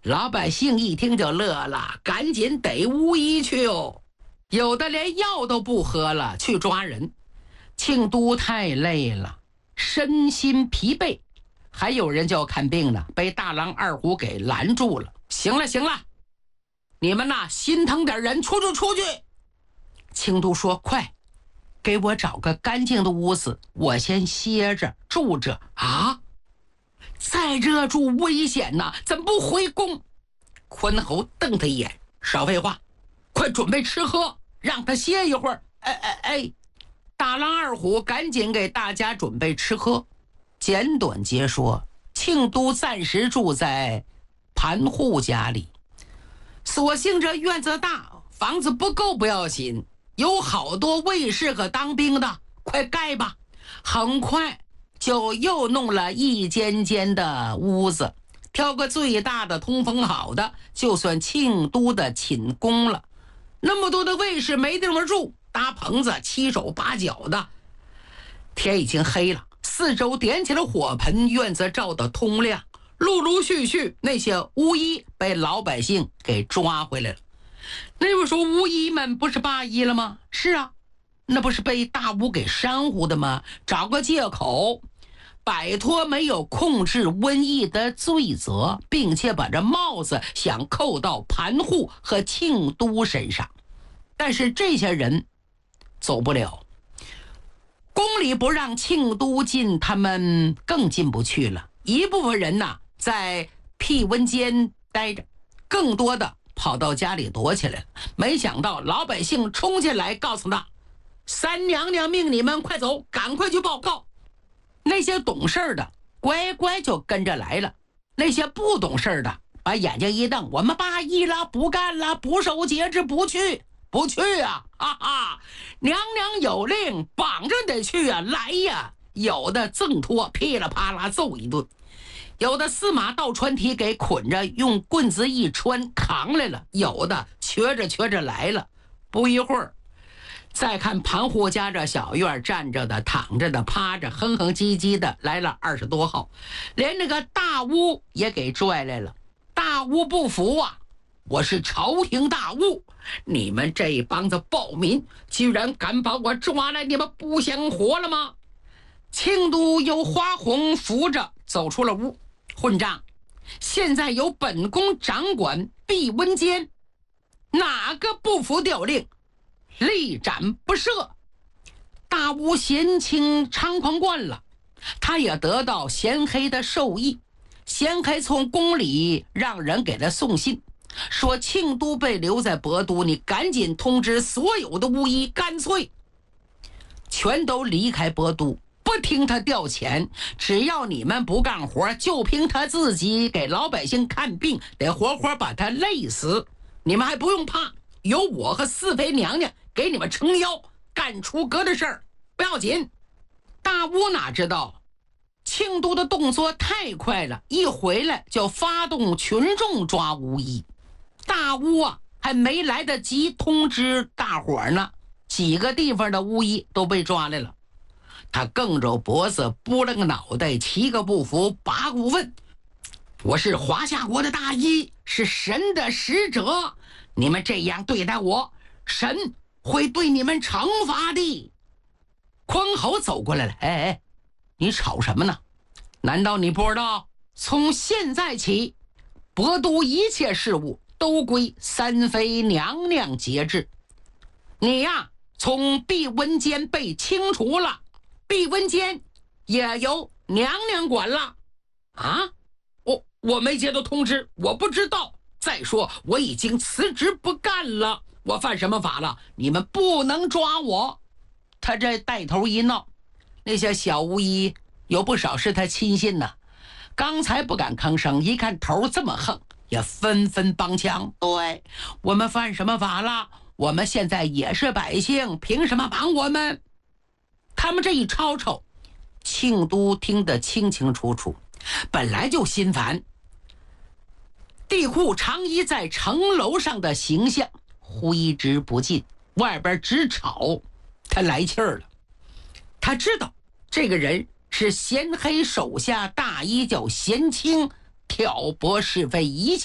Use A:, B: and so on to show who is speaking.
A: 老百姓一听就乐了，赶紧逮巫医去哦。有的连药都不喝了，去抓人。庆都太累了，身心疲惫，还有人就看病呢，被大狼二虎给拦住了。行了行了，你们呐心疼点人，出去。庆都说：快给我找个干净的屋子，我先歇着住着啊。在这住危险呐，怎么不回宫？宽侯瞪他一眼：少废话，快准备吃喝，让他歇一会儿。大狼二虎赶紧给大家准备吃喝。简短截说，庆都暂时住在盘户家里。所幸这院子大，房子不够不要紧，有好多卫士和当兵的，快盖吧。很快就又弄了一间间的屋子，挑个最大的通风好的，就算庆都的寝宫了。那么多的卫士没地方住，搭棚子七手八脚的。天已经黑了，四周点起了火盆，院子照得通亮。陆续那些巫医被老百姓给抓回来了。那不说巫医们不是罢医了吗？是啊，那不是被大巫给煽乎的吗？找个借口摆脱没有控制瘟疫的罪责，并且把这帽子想扣到盘户和庆都身上。但是这些人走不了，宫里不让庆都进，他们更进不去了。一部分人呢在辟温间待着，更多的跑到家里躲起来了。没想到老百姓冲进来告诉他：三娘娘命你们快走，赶快去报告。那些懂事的乖乖就跟着来了，那些不懂事的把眼睛一瞪：我们罢医了，不干了，不守节制，不去啊！哈哈，娘娘有令，绑着得去啊！来呀！有的赠托，噼里啪啦揍一顿；有的司马倒穿蹄给捆着，用棍子一穿扛来了；有的瘸着来了。不一会儿，再看盘户家这小院，站着的、躺着的、趴着、哼哼唧唧的来了20多号，连那个大巫也给拽来了。大巫不服啊！我是朝廷大巫，你们这帮子暴民居然敢把我抓来，你们不想活了吗？庆都由花红扶着走出了屋。混账！现在由本宫掌管闭温间，哪个不服调令，立斩不赦。大巫闲情猖狂惯了，他也得到贤黑的授意。贤黑从宫里让人给他送信，说庆都被留在博都，你赶紧通知所有的巫医，干脆全都离开博都，不听他调遣。只要你们不干活，就凭他自己给老百姓看病，得活活把他累死。你们还不用怕，有我和四妃娘娘给你们撑腰，干出格的事儿不要紧。大巫哪知道庆都的动作太快了，一回来就发动群众抓巫医。大巫啊还没来得及通知大伙儿呢，几个地方的巫医都被抓来了。他梗着脖子，拨了个脑袋，七个不服，八股问：我是华夏国的大医，是神的使者，你们这样对待我，神会对你们惩罚的。匡侯走过来了：你吵什么呢？难道你不知道从现在起博都一切事务都归三妃娘娘节制？你呀从闭温间被清除了，闭温间也由娘娘管了啊！我没接到通知，我不知道。再说我已经辞职不干了，我犯什么法了？你们不能抓我。他这带头一闹，那些小巫医有不少是他亲信呢，刚才不敢吭声，一看头这么横，也纷纷帮腔。对，我们犯什么法了？我们现在也是百姓，凭什么绑我们？他们这一吵吵，庆都听得清清楚楚，本来就心烦。地库长掖在城楼上的形象挥之不尽，外边直吵，他来气儿了。他知道这个人是贤黑手下大医，叫贤清，挑拨是非，一切